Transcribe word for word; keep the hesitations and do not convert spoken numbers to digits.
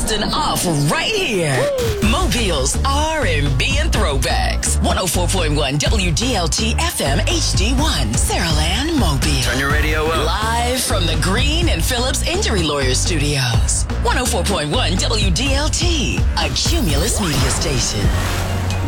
dusting off right here. Mobile's R and B and Throwbacks. one oh four point one W D L T F M H D one, Saraland, Mobile. Turn your radio up. Live from the Green and Phillips Injury Lawyers Studios. one oh four point one W D L T, a Cumulus media station.